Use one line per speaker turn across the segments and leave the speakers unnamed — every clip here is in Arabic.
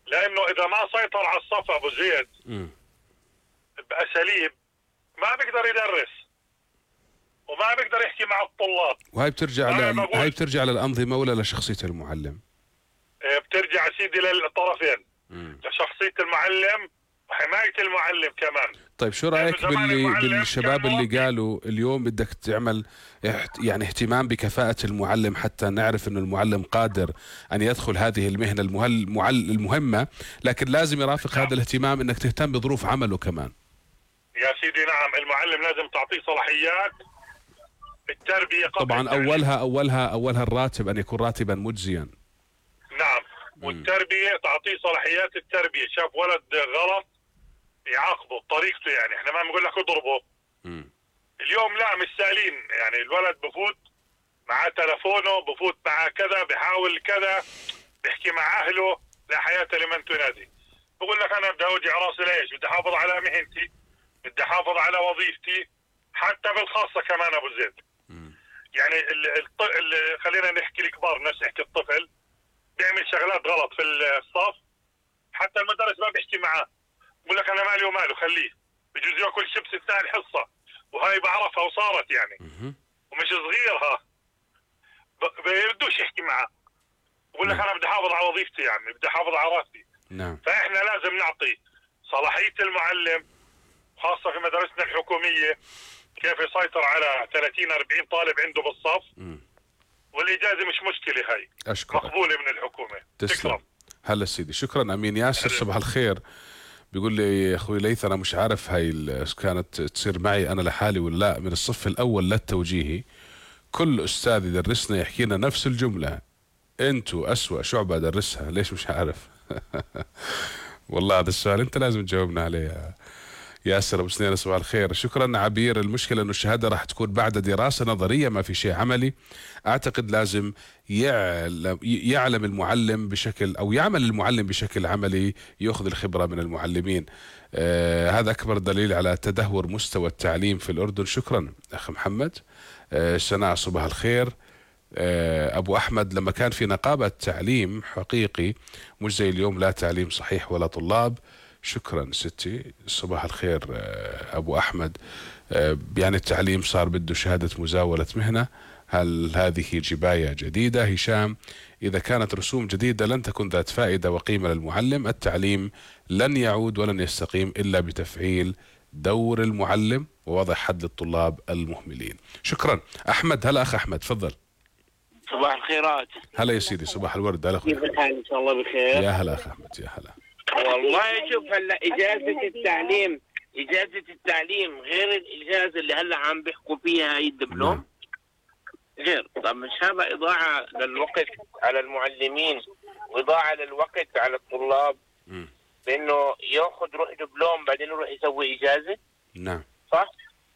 لانه اذا ما سيطر على الصف ابو زيد باساليب ما بيقدر يدرس وما بيقدر يحكي مع الطلاب.
هاي بترجع للأنظمة ولا لشخصية المعلم؟
بترجع سيدي للطرفين، لشخصية المعلم وحماية المعلم كمان.
طيب شو رأيك بالشباب اللي قالوا اليوم بدك تعمل يعني اهتمام بكفاءة المعلم حتى نعرف انه المعلم قادر ان يدخل هذه المهنة المهمة، لكن لازم يرافق هذا الاهتمام انك تهتم بظروف عمله كمان.
يا سيدي نعم، المعلم لازم تعطيه صلاحيات التربية قبل
طبعا اولها الراتب ان يكون راتبا مجزيا.
نعم، والتربية تعطيه صلاحيات التربية. شاف ولد غلط يعاقبه بطريقته، يعني احنا ما بنقول لك اضربه. اليوم لا، مش سالين، يعني الولد بفوت معاه تلفونه، بفوت معاه كذا، بحاول كذا، بيحكي مع اهله لا حياة لمن تنادي. بقول لك انا بدي اوجع راسي ليش؟ بدي احافظ على مهنتي، بدي احافظ على وظيفتي، حتى بالخاصة كمان ابو زيد. يعني خلينا نحكي الكبار، نفس نحكي الطفل بيعمل شغلات غلط في الصف، حتى المدرس ما بيحكي معاه، بقول لك انا مالي وماله خليه، بجوز ياكل شيبس الثاني الحصه، وهاي بعرفها وصارت يعني ومش صغيرها، بدوش يحكي معاه. بقول لك انا بدي احافظ على وظيفتي، يعني بدي احافظ على راسي.
نعم.
فاحنا لازم نعطي صلاحيه المعلم، خاصه في مدارسنا الحكوميه، كيف يسيطر على 30 40 طالب عنده بالصف. والاجازه مش مشكله، هاي
أشكرك.
مقبوله من الحكومه.
تسلم. هلا سيدي، شكرا. امين ياسر صباح الخير، بيقول لي يا اخوي ليث انا مش عارف هاي كانت تصير معي انا لحالي ولا لا، من الصف الاول للتوجيهي كل استاذ يدرسنا يحكي لنا نفس الجمله، انتوا اسوأ شعبة ادرسها، ليش مش عارف؟ والله هذا السؤال انت لازم تجاوبنا عليه يا ياسر ابو سنين. صباح الخير. شكرا عبير. المشكله انه الشهاده راح تكون بعد دراسه نظريه، ما في شيء عملي. اعتقد لازم يعلم المعلم بشكل، او يعمل المعلم بشكل عملي، ياخذ الخبره من المعلمين. هذا اكبر دليل على تدهور مستوى التعليم في الاردن. شكرا اخ محمد. سناء صباح الخير. ابو احمد، لما كان في نقابه تعليم حقيقي مش زي اليوم، لا تعليم صحيح ولا طلاب. شكرا ستي صباح الخير. ابو احمد، يعني التعليم صار بده شهادة مزاولة مهنة، هل هذه جباية جديدة؟ هشام، اذا كانت رسوم جديدة لن تكن ذات فائدة وقيمة للمعلم، التعليم لن يعود ولن يستقيم الا بتفعيل دور المعلم ووضع حد للطلاب المهملين. شكرا. احمد، هلا اخ احمد تفضل.
صباح الخيرات.
هلا يا سيدي، صباح الورد. هلا
كيف الحال؟ ان شاء الله بخير.
يا هلا اخ احمد، يا هلا.
والله شوف، هلا اجازة التعليم غير الاجازة اللي هلا عم بيحكوا فيها هي الدبلوم. غير، طب مش هذا اضاعة للوقت على المعلمين واضاعة للوقت على الطلاب؟ بانه ياخذ روح دبلوم بعدين يروح يسوي اجازة.
نعم
صح.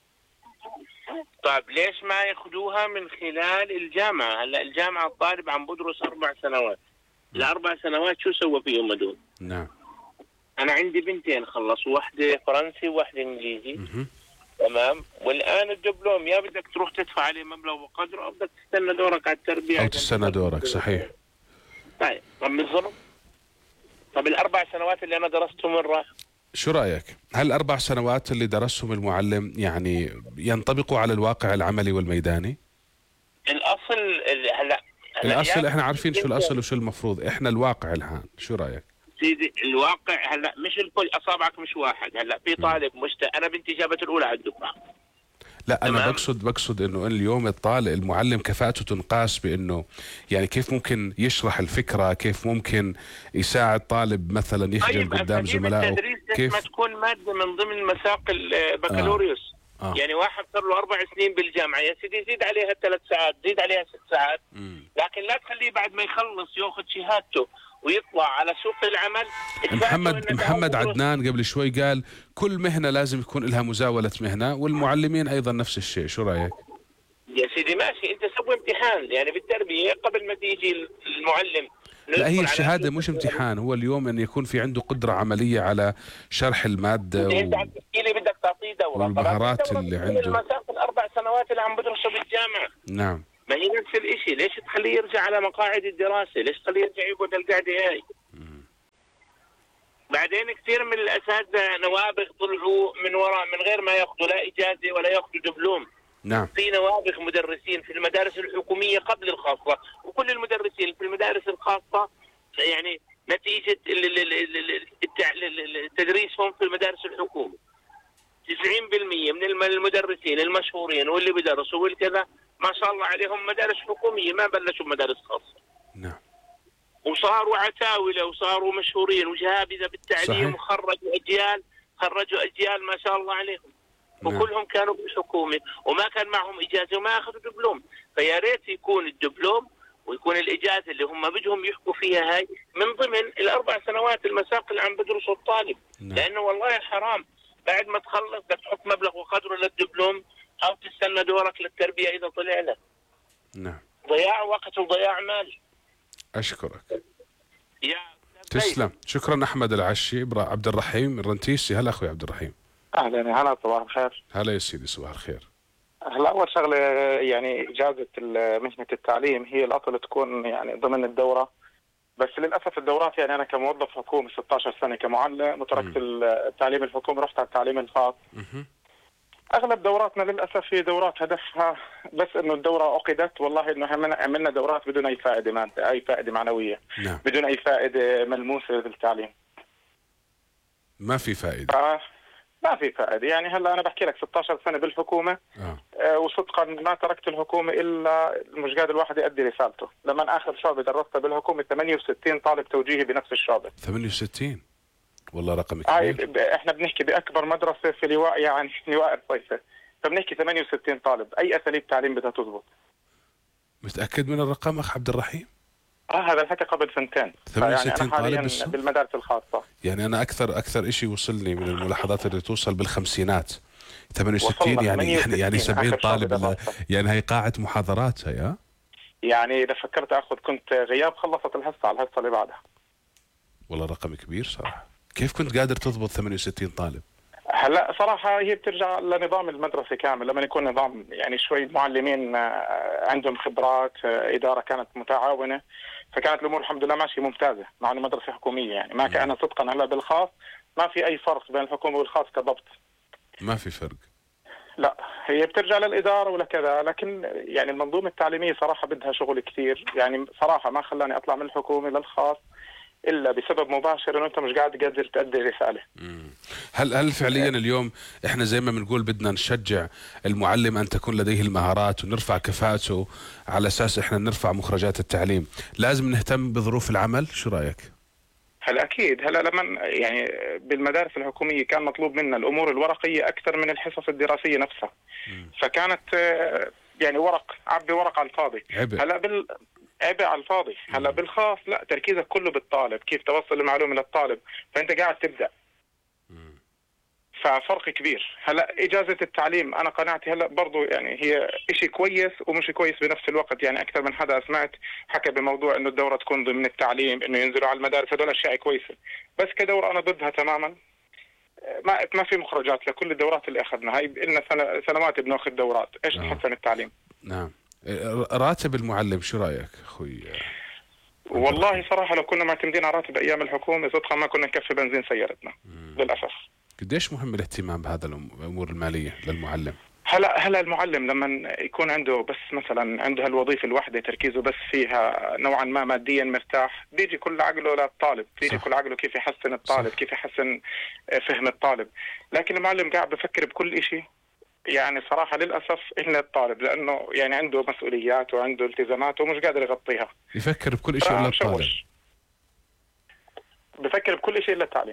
طيب ليش ما ياخذوها من خلال الجامعة؟ هلا الجامعة الطالب عم بدرس 4 سنوات، ال4 سنوات شو سوى فيهم هدول؟
نعم.
أنا عندي بنتين خلصوا، واحدة فرنسي وواحدة إنجليزي. تمام. والآن الدبلوم يا بدك تروح تدفع عليه مبلغ وقدره، أو بدك تستنى دورك على التربية
أو تستنى دورك. صحيح.
طيب بالظبط. طب ال4 سنوات اللي أنا درستهم وين راح؟
شو رأيك؟ هل 4 سنوات اللي درسهم المعلم يعني ينطبقوا على الواقع العملي والميداني؟
الأصل هلا
الأصل احنا عارفين شو الأصل وشو المفروض، احنا الواقع الآن، شو رأيك؟
سيدي الواقع هلا مش الكل، أصابعك مش واحد. هلا في طالب أنا بنتي جابت الأولى على الدفعة.
لا أنا بقصد إنه اليوم المعلم كفاءته تنقاس بإنه يعني كيف ممكن يشرح الفكرة، كيف ممكن يساعد طالب مثلا يخجل قدام زملائه،
كيف ما تكون مادة من ضمن مساق البكالوريوس. يعني واحد صار له 4 سنين بالجامعة، يا سيدي زيد عليها 3 ساعات، زيد عليها 6 ساعات. لكن لا تخليه بعد ما يخلص ياخذ شهادته ويطلع على سوق العمل.
محمد عدنان قبل شوي قال كل مهنة لازم يكون لها مزاولة مهنة، والمعلمين أيضا نفس الشيء. شو رأيك؟
يا سيدي ماشي، أنت سوي امتحان يعني بالتربية قبل ما تيجي المعلم.
لا، هي الشهادة مش امتحان، هو اليوم أن يكون في عنده قدرة عملية على شرح المادة
أنت عم تحكي لي بدك تعطيه دورة،
والمهارات اللي عنده.
المسافة ال4 سنوات اللي عم بدرسه بالجامعة.
نعم.
ما هي نفس الشيء، ليش تخليه يرجع على مقاعد الدراسة؟ ليش تخليه يرجع يقعد القعدة هاي؟ بعدين كثير من الاساتذه نوابغ طلعوا من وراء من غير ما ياخذوا لا اجازه ولا ياخذوا دبلوم.
نعم.
في نوابغ مدرسين في المدارس الحكوميه قبل الخاصه، وكل المدرسين في المدارس الخاصه يعني نتيجه تدريسهم في المدارس الحكوميه 90% من المدرسين المشهورين واللي بيدرسوا والكذا ما شاء الله عليهم مدارس حكوميه، ما بلشوا مدارس خاصه.
نعم.
وصاروا عتاوله وصاروا مشهورين وجهابذه بالتعليم. صحيح. خرجوا اجيال ما شاء الله عليهم. نعم. وكلهم كانوا بالحكومه وما كان معهم اجازه وما اخذوا دبلوم. فيا ريت يكون الدبلوم ويكون الاجازه اللي هم بدهم يحكوا فيها هاي من ضمن ال4 سنوات المساق اللي عم بدرسوا الطالب. نعم. لانه والله حرام بعد ما تخلص بدك تحط مبلغ وقدره للدبلوم او تستنى دورك للتربيه اذا طلع لك.
نعم.
ضياع وقت وضياع مال.
اشكرك.
يا
تسلم. شكرا احمد العشي. عبد الرحيم الرنتيسي. هلا اخوي عبد الرحيم.
اهلا. هلا صباح الخير.
هلا يا سيدي صباح الخير.
هلا اول شغله يعني اجازه مهنه التعليم هي الاصل تكون يعني ضمن الدوره، بس للاسف الدورات يعني انا كموظف حكومي 16 سنه كمعلم وتركت التعليم الحكومي رحت على التعليم الخاص. اغلب دوراتنا للاسف هي دورات هدفها بس انه الدوره عقدت والله انه عملنا دورات بدون اي فائده اي فائده معنويه.
نعم.
بدون اي فائده ملموسه للتعليم.
ما في فائده.
ما في فائده يعني هلا انا بحكي لك 16 سنه بالحكومه. وصدقا ما تركت الحكومه الا مش قادر الواحد يؤدي رسالته. لما اخر شعبه درستها بالحكومه 68 طالب توجيهي بنفس الشعبه.
68 والله رقم كبير.
احنا بنحكي باكبر مدرسه في لواء يعني لواء الصيفه، فبنحكي 68 طالب. اي اساليب تعليم بدها تزبط.
متاكد من الرقم اخ عبد الرحيم؟
هذا الحكي قبل سنتين.
68
يعني
طالب بالصف؟
بالمدارس الخاصه.
يعني انا اكثر شيء وصلني من الملاحظات اللي توصل بالخمسينات 68 يعني 70 طالب. يعني هي قاعه محاضرات هي. يعني
اذا فكرت اخذ كنت غياب خلصت الحصه على الحصه اللي بعدها.
والله رقم كبير صراحه. كيف كنت قادر تضبط 68 طالب؟
هلا صراحه هي بترجع لنظام المدرسه كامل. لما يكون نظام يعني شوي معلمين عندهم خبرات، اداره كانت متعاونه، فكانت الامور الحمد لله ماشيه ممتازه مع انه مدرسه حكوميه. يعني ما كان صدقا هلا بالخاص ما في اي فرق بين الحكومه والخاص كضبط. ما
في فرق.
لا هي بترجع للاداره ولا كذا، لكن يعني المنظومه التعليميه صراحه بدها شغل كثير. يعني صراحه ما خلاني اطلع من الحكومه للخاص الا بسبب مباشر انه انت مش قادر تؤدي رساله.
هل فعليا اليوم احنا زي ما بنقول بدنا نشجع المعلم ان تكون لديه المهارات ونرفع كفاءته على اساس احنا نرفع مخرجات التعليم، لازم نهتم بظروف العمل؟ شو رايك؟
هلا اكيد. هلا لما يعني بالمدارس الحكوميه كان مطلوب منا الامور الورقيه اكثر من الحصص الدراسيه نفسها. فكانت يعني عبي ورق على الفاضي. هلا عبء على الفاضي. هلا بالخاص لا، تركيزك كله بالطالب، كيف توصل المعلومه للطالب، فانت قاعد تبدا. ففرق كبير. هلا اجازه التعليم انا قناعتي هلا برضو يعني هي شيء كويس ومش كويس بنفس الوقت. يعني اكثر من حدا سمعت حكى بموضوع انه الدوره تكون ضمن التعليم، انه ينزلوا على المدارس، هذول اشياء كويسه، بس كدوره انا ضدها تماما. ما في مخرجات لكل الدورات اللي اخذنا. هاي لنا سنوات بناخذ دورات، ايش تحسن التعليم؟
نعم. راتب المعلم شو رايك اخوي؟
والله صراحه لو كنا معتمدين على راتب ايام الحكومه صدقا ما كنا نكفي بنزين سيارتنا للاسف.
قديش مهم الاهتمام بهذا الامور الماليه للمعلم؟
هلا المعلم لما يكون عنده بس مثلا عنده هالوظيفه الواحده تركيزه بس فيها نوعا ما ماديا مرتاح، بيجي كل عقله للطالب، بيجي كل عقله كيف يحسن الطالب. صح. كيف يحسن فهم الطالب. لكن المعلم قاعد بفكر بكل شيء يعني صراحه للاسف الا الطالب، لانه يعني عنده مسؤوليات وعنده التزامات ومش قادر يغطيها.
يفكر بكل شيء الا الطالب.
بفكر بكل شيء الا التعليم.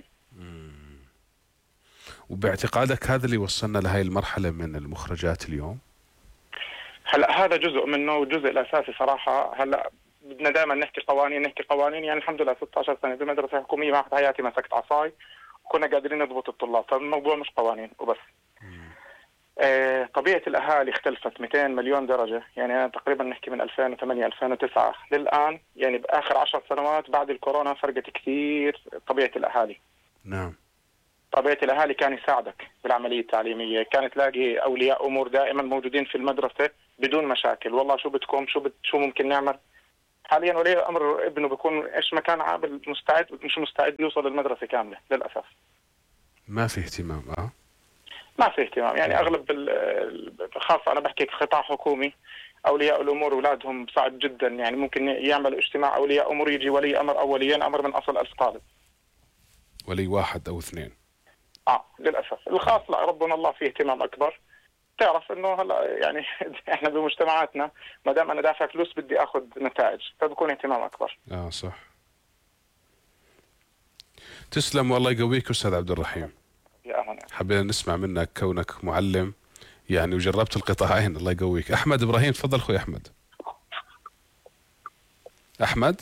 وباعتقادك هذا اللي وصلنا لهي المرحلة من المخرجات اليوم؟
هلا هذا جزء منه، والجزء الأساسي صراحة هلا بدنا دائما نحكي قوانين. يعني الحمد لله 16 سنة بمدرسة حكومية ما في حياتي مسكت عصاي وكنا قادرين نضبط الطلاب. فالموضوع مش قوانين وبس. طبيعة الأهالي اختلفت 200 مليون درجة. يعني أنا تقريبا نحكي من 2008 2009 للآن، يعني بآخر 10 سنوات بعد الكورونا فرقت كثير طبيعة الأهالي.
نعم.
طبيعة الأهالي كان يساعدك بالعملية التعليمية، كان تلاقي أولياء أمور دائما موجودين في المدرسة بدون مشاكل. والله شو بدكم، شو ممكن نعمل. حاليا ولي امر ابنه بيكون ايش ما كان عامل مستعد مش مستعد يوصل للمدرسه كامله للاسف.
ما في اهتمام.
ما في اهتمام، يعني اغلب خاصه انا بحكي قطاع حكومي، اولياء الامور اولادهم صعب جدا، يعني ممكن يعملوا اجتماع اولياء امور يجي ولي امر او وليين امر من اصل 1000 طالب.
ولي واحد او اثنين.
للاسف. الخاص لا، ربنا الله فيه اهتمام اكبر. تعرف انه هلا يعني احنا بمجتمعاتنا ما دام انا دافع فلوس بدي اخذ نتائج، فبكون اهتمام اكبر.
صح. تسلم والله يقويك استاذ عبد الرحيم.
يا اهلا.
حبينا نسمع منك كونك معلم يعني وجربت القطاعين. الله يقويك. احمد ابراهيم تفضل اخوي احمد. احمد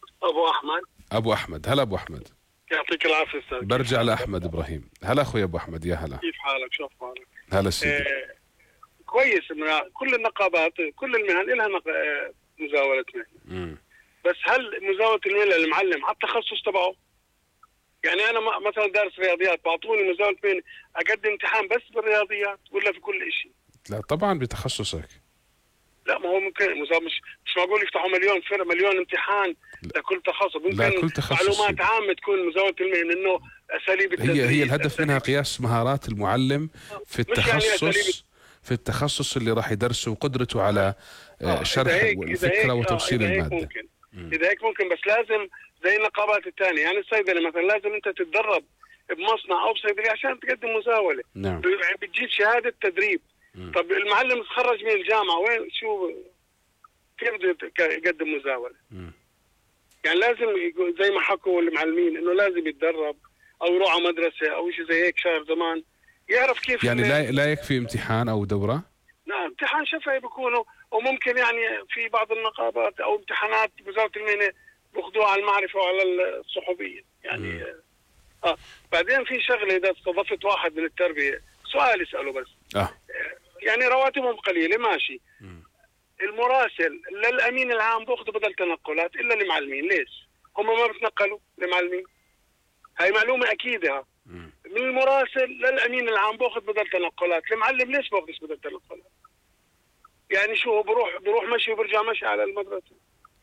ابو احمد هلا ابو احمد.
يعطيك العافيه استاذ.
برجع لاحمد ابراهيم. هلا اخوي ابو احمد. يا هلا.
كيف حالك؟ شو اخبارك؟
هلا سيدي.
كويس انه كل النقابات كل المهن لها مزاوله مهنه. بس هل مزاوله المهنه للمعلم على التخصص تبعه؟ يعني انا مثلا دارس رياضيات، بعطوني مزاوله مهنه اقدم امتحان بس بالرياضيات ولا في كل شيء؟
لا طبعا بتخصصك.
لا ما هو ممكن مش معقول يفتحوا مليون امتحان لكل تخصص. ممكن
كل تخصص
معلومات عامه تكون مزاوله المهنه، انه اساليب التدريس
هي الهدف منها قياس مهارات المعلم في التخصص، يعني في التخصص اللي راح يدرسه وقدرته على شرح الفكره وتوصيل الماده.
ممكن. اذا هيك ممكن، بس لازم زي النقابات الثانيه، يعني الصيدله مثلا لازم انت تتدرب بمصنع او بصيدليه عشان تقدم مزاوله.
نعم.
بتجيب شهاده تدريب. طب المعلم تخرج من الجامعه وين كيف بده يقدم مزاوله؟ يعني لازم زي ما حكوا المعلمين انه لازم يتدرب او يروح على مدرسه او شيء زي هيك. شهر زمان يعرف كيف، يعني
لا يكفي امتحان او دوره.
نعم امتحان شفهي بيكونوا، وممكن يعني في بعض النقابات او امتحانات وزاره المهنه بياخذوها على المعرفه وعلى الصحوبيه يعني. بعدين في شغله، اذا استضفت واحد من التربيه سؤال يساله بس. يعني رواتبهم قليله ماشي. المراسل للامين العام باخذوا بدل تنقلات الا المعلمين. ليش؟ هم ما بتنقلوا المعلمين؟ هاي معلومه اكيده. من المراسل للامين العام باخذ بدل تنقلات، المعلم ليش باخذش بدل تنقلات؟ يعني شو بروح مشي وبرجع مشي على المدرسه؟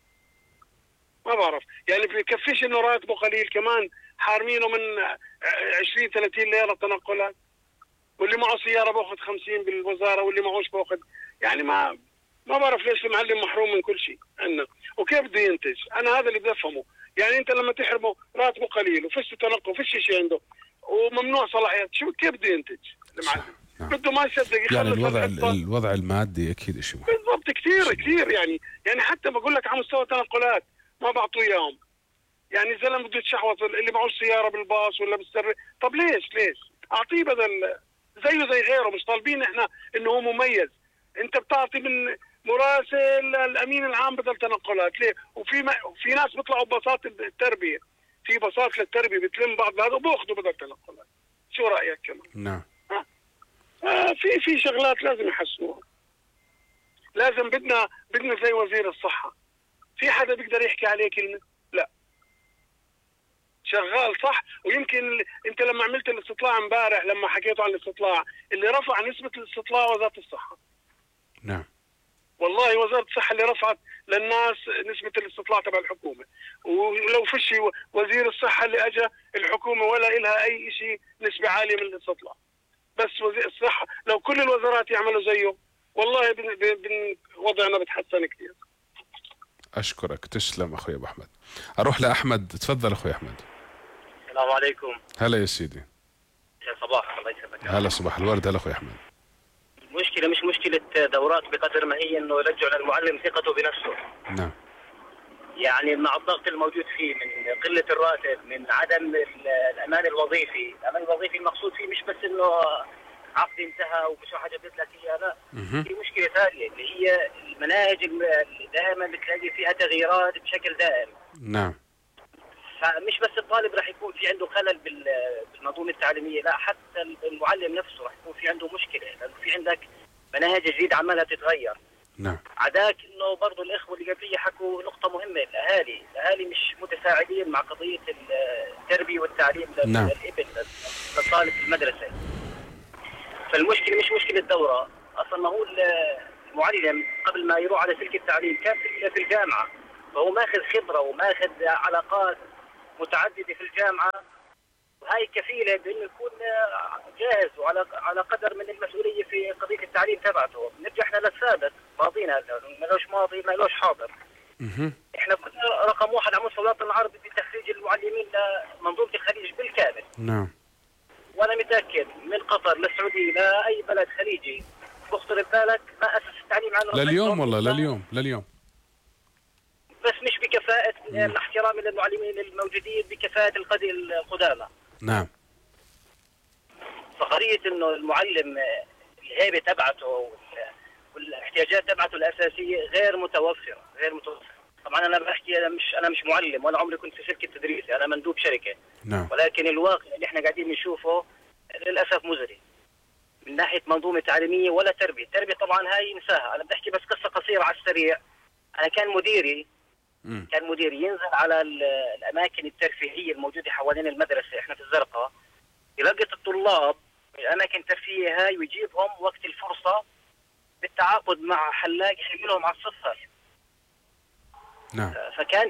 ما بعرف. يعني بكفيش انه راتبه قليل، كمان حارمينه من 20-30 ليره تنقلات، واللي معه سياره باخذ 50 بالوزاره واللي معوش باخذ. يعني ما بعرف ليش المعلم محروم من كل شيء عندنا، وكيف بده ينتج؟ انا هذا اللي بدي افهمه. يعني انت لما تحرمه راتبه قليل وفيش تنقل وفيش شيء عنده وممنوع صلاحيات، شو كيف بده ينتج المعلم؟ بده ما يصدق يخلص.
يعني الوضع المادي اكيد شيء
بالضبط. كثير يعني حتى بقول لك على مستوى تنقلات ما بعطوه اياهم. يعني الزلمه بده يتشحوط، اللي معه السياره بالباص ولا بالسر. طب ليش اعطيه بدل زيه زي غيره؟ مش طالبين احنا انه هو مميز. انت بتعطي من مراسل الامين العام بدل تنقلات ليه؟ وفي ناس بيطلعوا بباصات التربيه، في باصات للتربيه بتلم بعض هذا وباخذوا بدل تنقلات. شو رايك كمان؟
نعم.
في شغلات لازم يحسنوها. لازم بدنا زي وزير الصحه. في حدا بيقدر يحكي عليه كلمه؟ لا. شغال صح. ويمكن انت لما عملت الاستطلاع امبارح، لما حكيتوا عن الاستطلاع، اللي رفع نسبه الاستطلاع وزاره الصحه.
نعم.
والله وزاره الصحه اللي رفعت للناس نسبه الاستطلاع تبع الحكومه. ولو فيش وزير الصحه اللي اجى الحكومه ولا إلها اي شيء نسبه عاليه من الاستطلاع. بس وزير الصحه لو كل الوزارات يعملوا زيه والله وضعنا بتحسن كثير.
اشكرك. تسلم اخوي ابو احمد. اروح لاحمد. تفضل اخوي احمد.
السلام عليكم.
هلا يا سيدي.
يا صباح الله يسلمك.
هلا صباح الورد. هلا اخوي احمد.
المشكله مش مشكله دورات بقدر ما هي انه يرجع للمعلم ثقته بنفسه.
نعم.
يعني مع الضغط الموجود فيه من قله الراتب، من عدم الامان الوظيفي. الامان الوظيفي المقصود فيه مش بس انه عقد انتهى ومش واحد جبت لك اياه، لا. في مشكله ثانيه اللي هي المناهج اللي دائما بتلاقي فيها تغييرات بشكل دائم.
نعم.
فمش بس الطالب راح يكون في عنده خلل بالمنظومه التعليميه، لا حتى المعلم نفسه راح يكون في عنده مشكله، لانه في عندك مناهج جديده عمالها تتغير.
نعم.
عداك انه برضه الاخوه اللي قبليه حكوا نقطه مهمه، الاهالي مش متساعدين مع قضيه التربيه والتعليم للابن للطالب في المدرسه. فالمشكله مش مشكله دوره، اصلا ما هو المعلم قبل ما يروح على سلك التعليم كان في الجامعه فهو ماخذ خبره وماخذ علاقات متعدده في الجامعه، وهي كفيله بانه يكون جاهز وعلى قدر من المسؤوليه في قضيه التعليم تبعته. نرجع احنا للثابت، ماضينا هذا مالوش ماضي مالوش حاضر. احنا كنا رقم 1 على مستوى الوطن العربي بتخريج المعلمين لمنظومه الخليج بالكامل.
نعم.
وانا متاكد من قطر للسعوديه لاي بلد خليجي بخطر ببالك ما اسس التعليم عن
لليوم والله لليوم
بس مش بكفاءه احترامي للمعلمين الموجودين بكفاءه القدامى.
نعم.
فقضيه انه المعلم الهيبه تبعته والاحتياجات تبعته الاساسيه غير متوفره. طبعا انا بحكي انا مش معلم ولا عمري كنت في سلك التدريسي، انا مندوب شركه.
نعم.
ولكن الواقع اللي احنا قاعدين نشوفه للاسف مزري من ناحيه منظومه تعليميه ولا تربيه. التربيه طبعا هاي نساها. انا بدي احكي بس قصه قصيره على السريع. انا كان مديري ينزل على الاماكن الترفيهيه الموجوده حوالين المدرسه، احنا في الزرقاء، يلقط الطلاب من الاماكن الترفيهيه هاي ويجيبهم وقت الفرصه بالتعاقد مع حلاق يحملهم على الصفر.
نعم.
فكان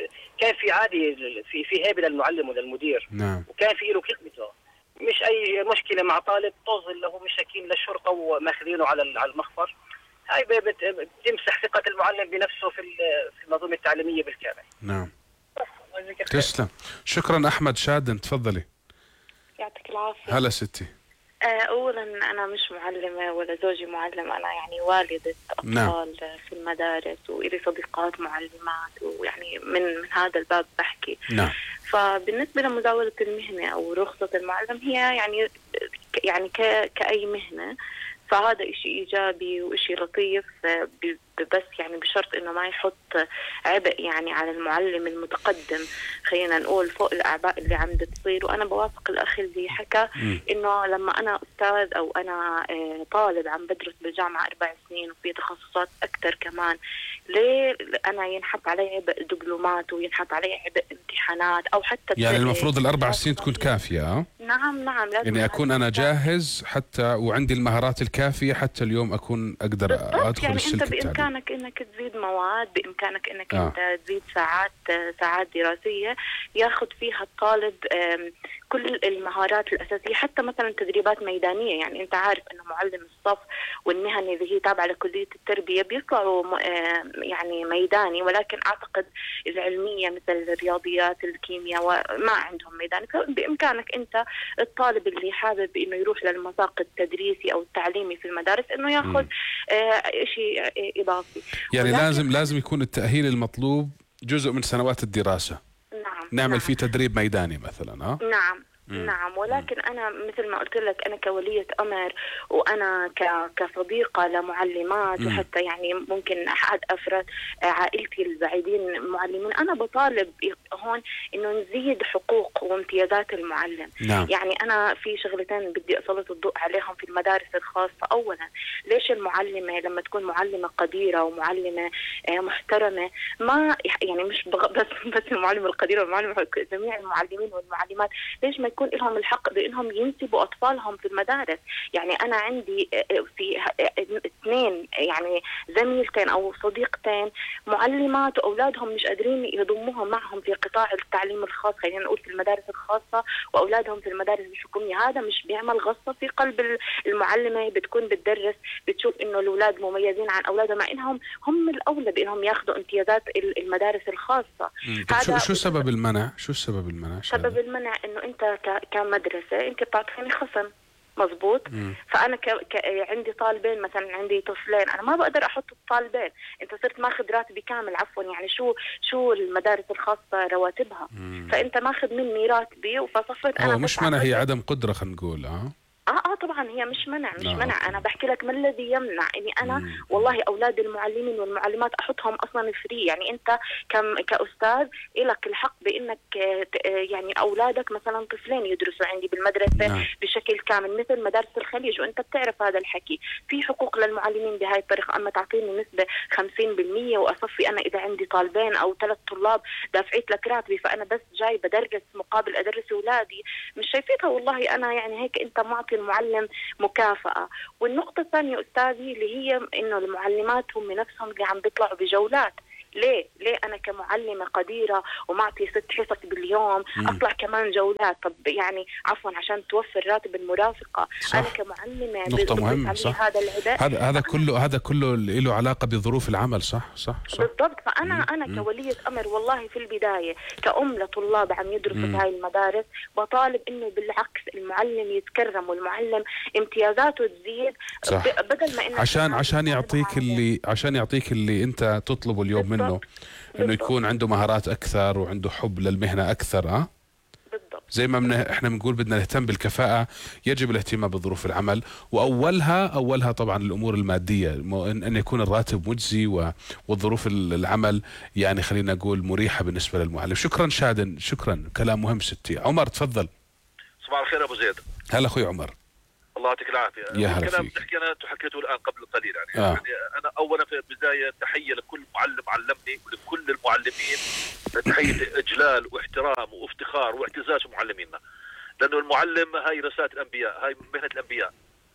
في عادي في هيبه للمعلم وللمدير.
نعم.
وكان في له كلمته، مش اي مشكله مع طالب طز اللي هو مشاكين للشرطه وماخذينه على المخبر. هاي بتمسح ثقه المعلم بنفسه في المنظومه التعليميه بالكامل.
نعم. تسلم. شكرا احمد شادن، تفضلي.
يعطيك العافيه.
هلا ستي.
اولا انا مش معلمه ولا زوجي معلم، انا يعني والده اطفال. نعم. في المدارس والي صديقات معلمات، ويعني من هذا الباب بحكي.
نعم.
فبالنسبه لمزاوله المهنه او رخصه المعلم، هي يعني كاي مهنه، فهذا إشي إيجابي وإشي لطيف، بس يعني بشرط إنه ما يحط عبء يعني على المعلم المتقدم، خلينا نقول فوق الأعباء اللي عم بتصير. وأنا بوافق الأخ اللي حكى إنه لما أنا أستاذ أو أنا طالب عم بدرس بالجامعة 4 سنين وفي تخصصات أكتر كمان، ليه أنا ينحط علي عبء دبلومات وينحط علي عبء امتحانات أو حتى
يعني المفروض ال4 سنين تكون كافية؟
نعم لازم
يعني أكون أنا جاهز حتى وعندي المهارات الكافية حتى اليوم أكون أقدر أدخل
يعني
السلك
أنت
التعليمي.
بإمكانك إنك تزيد مواد، بإمكانك إنك أنت تزيد ساعات دراسية ياخذ فيها الطالب كل المهارات الأساسية، حتى مثلا تدريبات ميدانية. يعني أنت عارف إنه معلم الصف والمهني اللي هي تابعة لكلية التربية بيطلعوا يعني ميداني، ولكن أعتقد العلمية مثل الرياضيات الكيمياء وما عندهم ميداني. فبإمكانك أنت الطالب اللي حابب إنه يروح للمساق التدريسي أو التعليمي في المدارس إنه ياخذ شيء إضافي.
يعني لازم يكون التأهيل المطلوب جزء من سنوات الدراسة. نعمل فيه تدريب ميداني مثلا.
نعم. ولكن أنا مثل ما قلت لك، أنا كولية أمر وأنا كصديقة لمعلمات وحتى يعني ممكن أحد أفراد عائلتي البعيدين معلمين، أنا بطالب هون إنه نزيد حقوق وامتيازات المعلم.
نعم.
يعني أنا في شغلتين بدي أسلط الضوء عليهم في المدارس الخاصة. أولا، ليش المعلمة لما تكون معلمة قديرة ومعلمة محترمة، ما يعني مش بس المعلمة القديرة والمعلمة، جميع المعلمين والمعلمات، ليش ما يكون لهم الحق بأنهم ينسبوا أطفالهم في المدارس؟ يعني أنا عندي في 2 يعني زميلتين أو صديقتين معلمات وأولادهم مش قادرين يضموهم معهم في قطاع التعليم الخاص، خلينا نقول في المدارس الخاصة، وأولادهم في المدارس الحكومية. هذا مش بيعمل غصة في قلب المعلمة، بتكون بتدرس بتشوف إنه الأولاد مميزين عن أولادها، مع إنهم هم الأولى بأنهم ياخذوا امتيازات المدارس الخاصة.
شو سبب المنع؟ سبب المنع
إنه أنت كمدرسة أنت بتعطيني خصم، مزبوط. فأنا عندي طالبين مثلا، عندي طفلين، أنا ما بقدر أحط الطالبين. أنت صرت ماخذ راتبي كامل، عفوا يعني شو المدارس الخاصة رواتبها، فأنت ماخذ مني راتبي فصفت أنا.
مش منع، هي عدم قدرة خلينا نقول.
طبعا هي مش منع. انا بحكي لك ما الذي يمنع اني انا والله اولاد المعلمين والمعلمات احطهم اصلا فري. يعني انت كاستاذ لك الحق بانك يعني اولادك مثلا طفلين يدرسوا عندي بالمدرسه بشكل كامل مثل مدارس الخليج، وانت بتعرف هذا الحكي. في حقوق للمعلمين بهاي الطريقه، اما تعطيني نسبه 50% واصفي انا اذا عندي طالبين او 3 طلاب دافعت لك راتبي، فانا بس جاي بدرس مقابل ادرس اولادي، مش شايفتها والله انا يعني هيك انت معطي المعلم مكافأة. والنقطة الثانية أستاذي اللي هي إنه المعلمات هم نفسهم اللي عم بيطلعوا بجولات، ليه انا كمعلمه قديره ومعطي 6 حصص باليوم اطلع كمان جولات؟ طب يعني عفوا عشان توفر راتب المرافقه.
صح.
انا كمعلمه
نقطة مهمة. صح.
هذا العبء.
هذا كله له علاقة بظروف العمل. صح.
بالضبط. فانا كولية امر والله في البدايه كأم لطلاب عم يدرسوا في هاي المدارس بطالب انه بالعكس المعلم يتكرم والمعلم امتيازاته تزيد.
صح.
بدل ما انه
عشان يعطيك اللي انت تطلبه اليوم منه، انه يكون عنده مهارات اكثر وعنده حب للمهنة اكثر.
بالضبط.
زي ما احنا بنقول بدنا نهتم بالكفاءة، يجب الاهتمام بظروف العمل، واولها طبعا الامور المادية، ان يكون الراتب مجزي والظروف العمل يعني خلينا نقول مريحة بالنسبة للمعلم. شكرا شادن، شكرا، كلام مهم ستي. عمر تفضل.
صباح الخير ابو زيد.
هلا اخوي عمر.
الله يعطيك العافيه.
يا هلا
الكلام
فيك.
تحكي انا حكيته الان قبل قليل يعني انا اولا في البدايه تحيه لكل معلم علمني ولكل المعلمين، تحيه اجلال واحترام وافتخار واعتزاز معلمينا، لانه المعلم هاي رساله الانبياء، هاي مهنه الانبياء.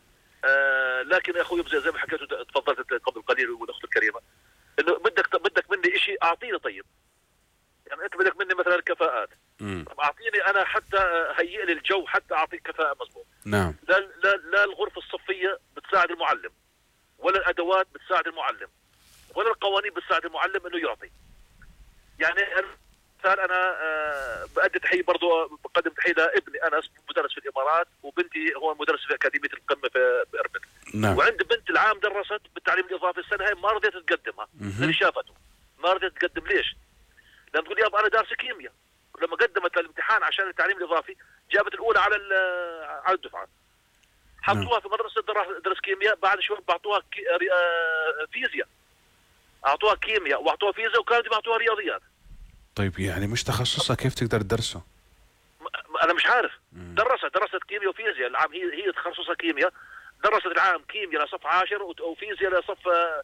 لكن يا اخوي زي ما حكيت تفضلت قبل قليل والاخت الكريمه، انه بدك مني شيء اعطيني. طيب يعني انت بدك مني مثلا الكفاءات، طب اعطيني انا حتى هيئ لي الجو حتى اعطيك كفاءه مضبوط.
نعم.
لا الغرفه الصفيه بتساعد المعلم، ولا الادوات بتساعد المعلم، ولا القوانين بتساعد المعلم انه يعطي. يعني مثلا انا بأدي تحيه برضه، بقدم تحيه لابني انس مدرس في الامارات، وبنتي هو مدرس في اكاديميه القمه في اربد.
نعم.
وعند بنت العام درست بالتعليم الاضافي السنه هاي، ما رضيت تقدمها اللي شافته، ما رضيت تقدم. ليش؟ لان تقول يابا انا دارس كيمياء، ولما قدمت الامتحان عشان التعليم الاضافي جابت الاولى على الدفعه. حطوها في مدرسه درس كيمياء، بعد شوي بعطوها فيزياء، اعطوها كيمياء واعطوها فيزياء وكانوا يعطوها رياضيات.
طيب يعني مش تخصصها، كيف تقدر تدرسه؟
انا مش عارف. درست كيمياء وفيزياء العام، هي تخصصها كيمياء، درست العام كيمياء لصف 10 وفيزياء لصف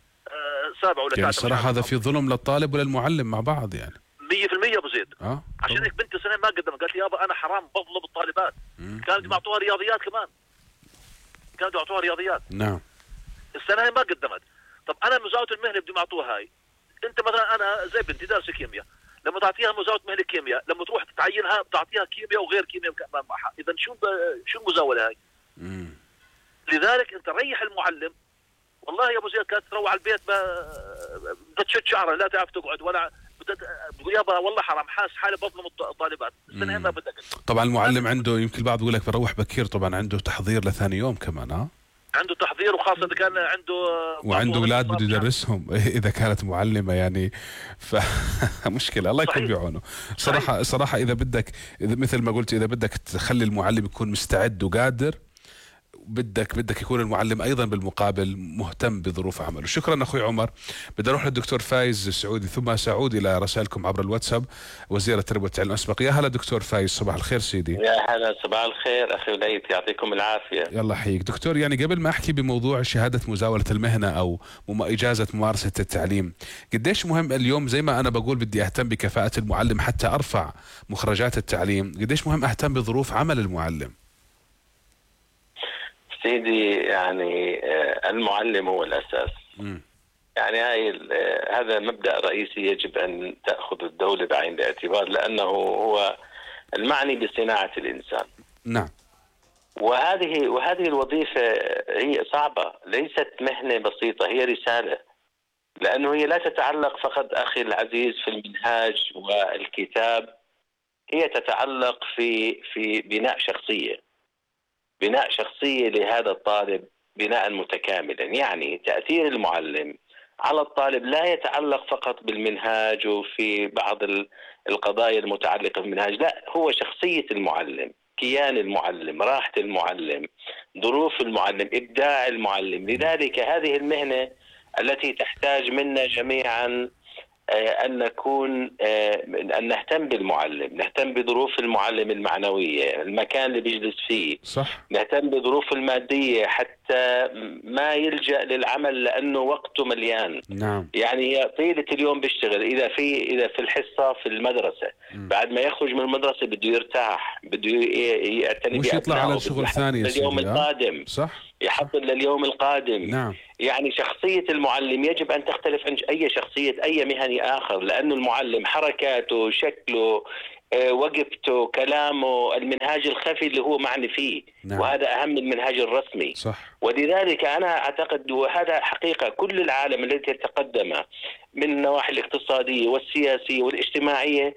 7 ولا 8.
يعني صراحه هذا في ظلم للطالب وللمعلم مع بعض يعني.
100% ابو زيد. عشان هيك بنت السنه ما قدمت، قالت لي يابا انا حرام بظلم الطالبات. كانوا يعطوها رياضيات كمان، كانوا يعطوها رياضيات.
نعم.
السنه هي ما قدمت. طب انا مزاوله المهنه بدي يعطوها هاي. انت مثلا انا زي بنتي دارسه كيمياء، لما تعطيها مزاوله مهنه كيمياء، لما تروح تتعينها بتعطيها كيمياء وغير كيمياء معها. اذا شو المزاوله هاي؟ لذلك انت ريح المعلم. والله يا ابو زيد كانت تروح على البيت بدها تشد شعرها، لا تعرف تقعد ولا بتقول يابا والله حرام، حاس حالي بظلم الطالبات. السنه ما بدك.
طبعا المعلم عنده يمكن البعض يقول لك بروح بكير، طبعا عنده تحضير لثاني يوم كمان.
عنده تحضير، وخاصه اذا كان
وعنده اولاد بده يدرسهم اذا كانت معلمه يعني مشكله. الله يكون بعونه. صراحه اذا مثل ما قلت، اذا بدك تخلي المعلم يكون مستعد وقادر، بدك يكون المعلم ايضا بالمقابل مهتم بظروف عمله. شكرا اخوي عمر. بدي اروح للدكتور فايز السعودي ثم سأعود الى رسائلكم عبر الواتساب. وزير التربيه والتعليم الاسبق. يا هلا دكتور فايز، صباح الخير سيدي.
يا هلا، صباح الخير اخي وليث، يعطيكم العافيه.
يلا حيك دكتور. يعني قبل ما احكي بموضوع شهاده مزاوله المهنه او اجازه ممارسه التعليم، قديش مهم اليوم زي ما انا بقول بدي اهتم بكفاءه المعلم حتى ارفع مخرجات التعليم، قديش مهم اهتم بظروف عمل المعلم؟
سيدي يعني المعلم هو الأساس. يعني هذا مبدأ رئيسي يجب أن تأخذ الدولة بعين الاعتبار، لأنه هو المعني بصناعة الإنسان.
نعم.
وهذه الوظيفة هي صعبة، ليست مهنة بسيطة، هي رسالة، لأنه هي لا تتعلق فقط أخي العزيز في المنهاج والكتاب، هي تتعلق في بناء شخصية لهذا الطالب بناء متكاملا. يعني تأثير المعلم على الطالب لا يتعلق فقط بالمنهاج وفي بعض القضايا المتعلقة بالمنهاج، لا، هو شخصية المعلم، كيان المعلم، راحة المعلم، ظروف المعلم، إبداع المعلم. لذلك هذه المهنة التي تحتاج منا جميعا أن نهتم بالمعلم، نهتم بظروف المعلم المعنوية، المكان اللي بيجلس فيه.
صح.
نهتم بظروف المادية حتى ما يلجأ للعمل لأنه وقته مليان.
نعم.
يعني طيلة اليوم بيشتغل، إذا في الحصة في المدرسة، بعد ما يخرج من المدرسة بده يرتاح، بده يعتني
مش يطلع على شغل ثاني
اليوم القادم.
صح.
يحضر لليوم القادم.
نعم.
يعني شخصية المعلم يجب أن تختلف عن أي شخصية أي مهني آخر، لأنه المعلم حركاته، شكله، وقفته، كلامه، المنهاج الخفي اللي هو معني فيه.
نعم.
وهذا أهم من المنهاج الرسمي.
صح.
ولذلك أنا أعتقد، وهذا حقيقة كل العالم الذي تقدم من النواحي الاقتصادية والسياسية والاجتماعية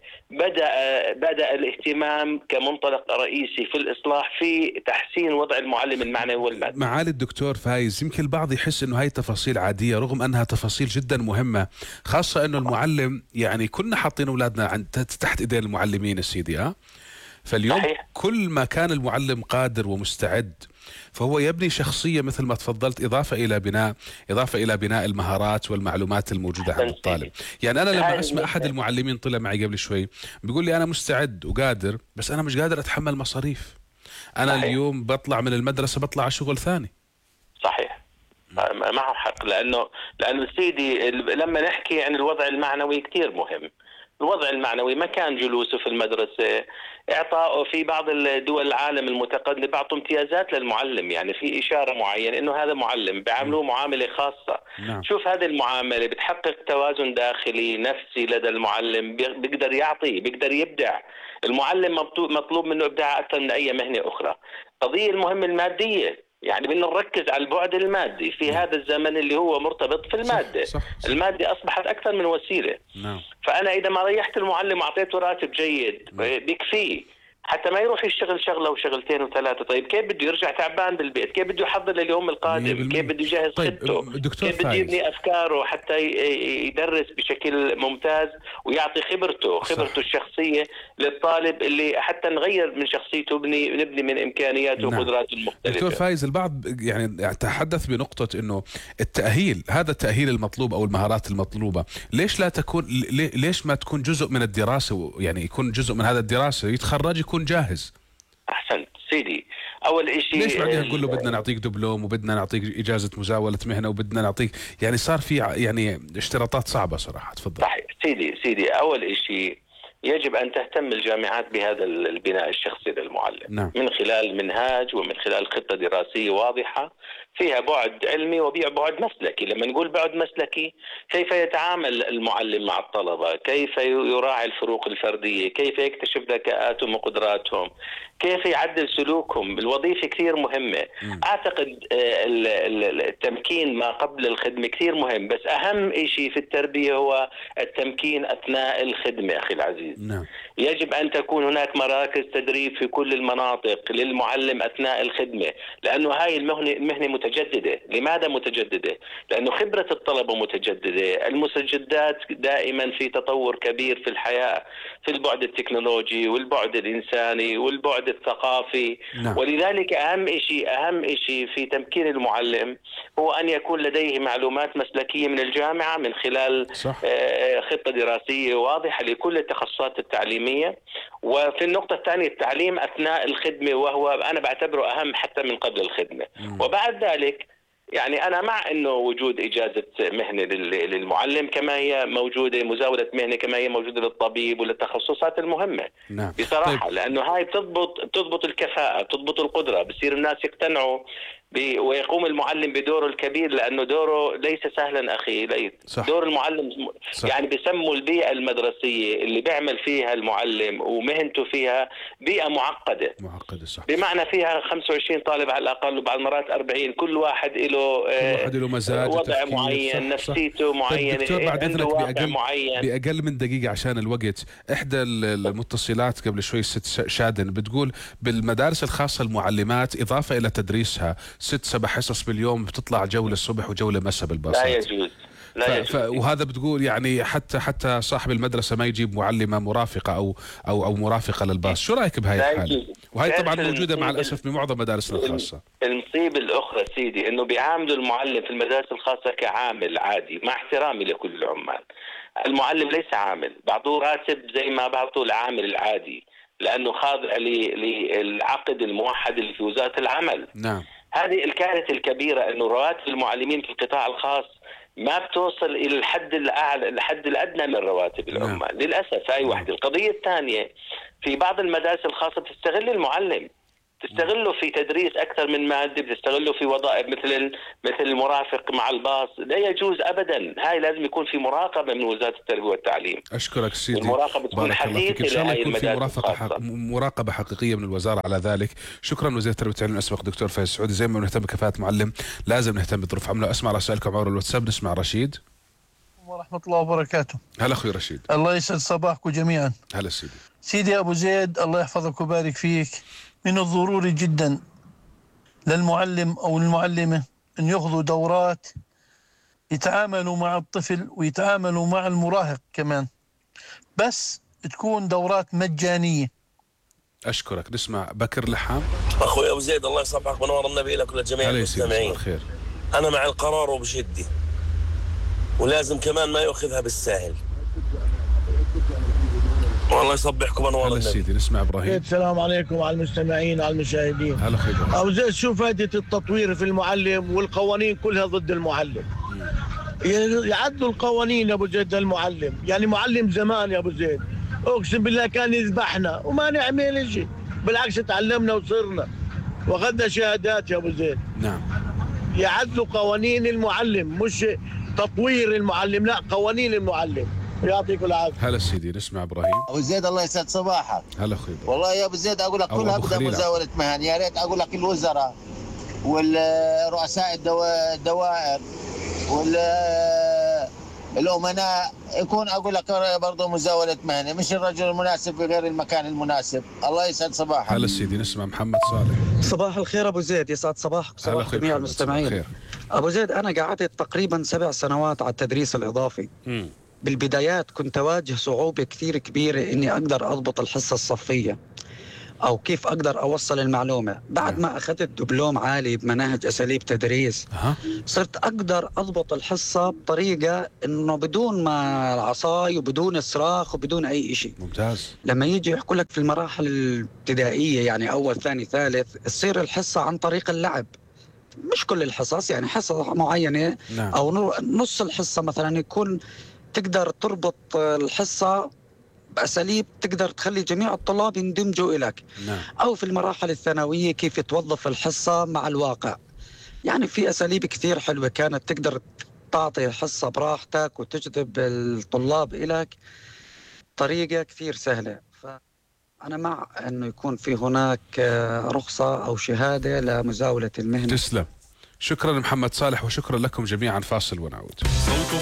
بدأ الاهتمام كمنطلق رئيسي في الإصلاح في تحسين وضع المعلم المعنوي والمادي.
معالي الدكتور فايز، يمكن البعض يحس انه هاي تفاصيل عادية رغم انها تفاصيل جدا مهمة، خاصة انه المعلم يعني كنا حاطين اولادنا تحت ايدين المعلمين السيدي. فاليوم صحيح. كل ما كان المعلم قادر ومستعد فهو يبني شخصية مثل ما تفضلت، إضافة إلى بناء المهارات والمعلومات الموجودة عند الطالب. يعني أنا لما أسمع أحد المعلمين طلع معي قبل شوي بيقول لي أنا مستعد وقادر بس أنا مش قادر أتحمل مصاريف. أنا صحيح. اليوم بطلع من المدرسة بطلع على شغل ثاني.
صحيح، معه حق، لأنه سيدي لما نحكي عن الوضع المعنوي كتير مهم. الوضع المعنوي مكان جلوسه في المدرسة، إعطائه في بعض الدول العالم المتقدمة بعض امتيازات للمعلم، يعني في إشارة معينة إنه هذا معلم، بيعاملوه معاملة خاصة.
نعم.
شوف هذه المعاملة بتحقق توازن داخلي نفسي لدى المعلم، بيقدر يعطي، بيقدر يبدع. المعلم مطلوب منه إبداع أكثر من أي مهنة أخرى. قضية المهمة المادية، يعني بدنا نركز على البعد المادي في هذا الزمن اللي هو مرتبط في المادة.
صح.
المادة أصبحت أكثر من وسيلة.
نعم.
فأنا إذا ما ريحت المعلم وأعطيته راتب جيد بيكفيه حتى ما يروح يشتغل شغلة وشغلتين وثلاثة. طيب كيف بده يرجع تعبان بالبيت؟ كيف بده يحضر لليوم القادم؟ كيف بده يجهز خطته؟ كيف بده يبني أفكاره حتى يدرس بشكل ممتاز ويعطي خبرته الشخصية للطالب، اللي حتى نغير من شخصيته نبني من إمكانياته وقدراته المختلفة.
دكتور فايز، البعض يعني تحدث بنقطة إنه التأهيل، هذا التأهيل المطلوب أو المهارات المطلوبة، ليش ما تكون جزء من الدراسة؟ يعني يكون جزء من هذا الدراسة، يتخرج يكون جاهز.
أحسنت سيدي. أول إشي
ليش بعدين نقول له بدنا نعطيك دبلوم وبدنا نعطيك إجازة مزاولة مهنة وبدنا نعطيك، يعني صار في يعني اشتراطات صعبة صراحة. تفضل.
صحيح سيدي. أول إشي يجب أن تهتم الجامعات بهذا البناء الشخصي للمعلم.
نعم.
من خلال منهاج ومن خلال خطة دراسية واضحة فيها بعد علمي وبعد مسلكي. لما نقول بعد مسلكي، كيف يتعامل المعلم مع الطلبة، كيف يراعي الفروق الفردية، كيف يكتشف ذكاءاتهم وقدراتهم، كيف يعدل سلوكهم. الوظيفة كثير مهمة. أعتقد التمكين ما قبل الخدمة كثير مهم، بس أهم شيء في التربية هو التمكين أثناء الخدمة أخي العزيز.
نعم.
يجب أن تكون هناك مراكز تدريب في كل المناطق للمعلم أثناء الخدمة، لأنه هاي المهنة متجددة. لماذا متجددة؟ لأنه خبرة الطلبة متجددة، المستجدات دائما في تطور كبير في الحياة، في البعد التكنولوجي والبعد الإنساني والبعد الثقافي.
نعم.
ولذلك أهم شيء في تمكين المعلم هو أن يكون لديه معلومات مسلكية من الجامعة من خلال خطة دراسية واضحة لكل التخصصات التعليمية. وفي النقطة الثانية التعليم أثناء الخدمة، وهو أنا بعتبره أهم حتى من قبل الخدمة. وبعد ذلك يعني أنا مع أنه وجود إجازة مهنة للمعلم كما هي موجودة، مزاولة مهنة كما هي موجودة للطبيب وللتخصصات المهمة.
نعم.
بصراحة طيب. لأنه هاي بتضبط الكفاءة، بتضبط القدرة، بصير الناس يقتنعوا ويقوم المعلم بدوره الكبير، لأنه دوره ليس سهلا أخي ليث. دور المعلم صح. يعني بيسموا البيئة المدرسية اللي بيعمل فيها المعلم ومهنته فيها بيئة معقدة صح. بمعنى فيها 25 طالب على الأقل وبعض المرات 40، كل واحد له
مزاج
وضع معين، نفسيته معينة.
دكتور بعد إذنك بأقل من دقيقة عشان الوقت، إحدى المتصلات قبل شوي الست شادن بتقول بالمدارس الخاصة المعلمات إضافة إلى تدريسها 6-7 حصص باليوم بتطلع جولة الصبح وجولة مساء بالباصات.
لا يجوز.
وهذا بتقول يعني حتى صاحب المدرسة ما يجيب معلمة مرافقة أو مرافقة للباص. شو رأيك بهاي الحالة؟ وهي طبعا موجودة مع الأسف بمعظم مدارسنا الخاصة.
المصيبة الأخرى سيدي إنه بيعاملوا المعلم في المدارس الخاصة كعامل عادي، مع احترامي لكل العمال. المعلم ليس عامل، بعطوه راتب زي ما بعطوه العامل العادي، لأنه خاضع للعقد الموحد اللي في وزارة العمل.
نعم.
هذه الكارثة الكبيرة إنه رواتب المعلمين في القطاع الخاص ما بتوصل إلى الحد الأعلى، الحد الأدنى من رواتب العمال. للأسف هاي واحدة. القضية الثانية، في بعض المدارس الخاصة بتستغل المعلم، تستغله في تدريس أكثر من مادة، بتستغله في وظائف مثل المرافق مع الباص. لا يجوز أبدا، هاي لازم يكون في مراقبة من وزارة التربية والتعليم.
أشكرك سيدي،
المراقبة تكون حديثة.
إن شاء الله يكون في مراقبة حقيقية من الوزارة على ذلك. شكرا وزير التربية والتعليم الأسبق دكتور فايز السعودي. زي ما بنهتم بكفاءة معلم لازم نهتم بظروف عمله. أسمع رسائلكم عبر الواتساب. نسمع رشيد.
ورحمة الله وبركاته.
هلا أخوي رشيد.
الله يسعد صباحكم جميعا.
هلا سيدي.
سيدي أبو زيد الله يحفظك ويبارك فيك، من الضروري جدا للمعلم أو المعلمة أن يأخذوا دورات يتعاملوا مع الطفل ويتعاملوا مع المراهق كمان، بس تكون دورات مجانية.
أشكرك. نسمع بكر لحام.
أخوي أبو زيد الله يصبحك ونور النبي لك ولجميع المستمعين. أنا مع القرار وبشدة، ولازم كمان ما يأخذها بالساهل. والله يصبحكم ونور النبي.
هلا سيدي. نسمع إبراهيم.
السلام عليكم على المستمعين وعلى المشاهدين.
هلا خير.
أبو زيد شو فائدة التطوير في المعلم والقوانين كلها ضد المعلم؟ يعدوا القوانين يا أبو زيد للمعلم، يعني معلم زمان يا أبو زيد أقسم بالله كان يذبحنا وما نعمل شيء، بالعكس تعلمنا وصرنا واخذنا شهادات يا أبو زيد.
نعم.
يعدوا قوانين المعلم، مش تطوير المعلم، لا قوانين المعلم. يعطيكم العافيه.
هلا سيدي. نسمع ابراهيم.
ابو زيد الله يسعد صباحك.
هلا اخوي.
والله يا ابو زيد اقول لك كلها بدها مزاوله مهن، يا ريت اقول لك الوزراء والرؤساء الدوائر والامناء يكون اقول لك برضه مزاوله مهنه، مش الرجل المناسب في غير المكان المناسب. الله يسعد صباحك.
هلا سيدي. نسمع محمد صالح.
صباح الخير ابو زيد، يسعد صباحك وصباح جميع المستمعين. ابو زيد انا قعدت تقريبا 7 سنوات على التدريس الاضافي. بالبدايات كنت أواجه صعوبة كثير كبيرة إني أقدر أضبط الحصة الصفية أو كيف أقدر أوصل المعلومة. بعد ما أخذت دبلوم عالي بمناهج أساليب تدريس صرت أقدر أضبط الحصة بطريقة إنه بدون ما العصاي وبدون الصراخ وبدون أي شيء.
ممتاز.
لما يجي يحكوا لك في المراحل الابتدائية يعني أول ثاني ثالث تصير الحصة عن طريق اللعب، مش كل الحصص، يعني حصة معينة أو نص الحصة مثلا يكون تقدر تربط الحصة بأساليب تقدر تخلي جميع الطلاب يندمجوا إليك. أو في المراحل الثانوية كيف توظف الحصة مع الواقع. يعني في أساليب كثير حلوة كانت تقدر تعطي الحصة براحتك وتجذب الطلاب إليك طريقة كثير سهلة. فأنا مع أنه يكون في هناك رخصة أو شهادة لمزاولة المهنة.
تسلم. شكرا محمد صالح وشكرا لكم جميعا. فاصل ونعود.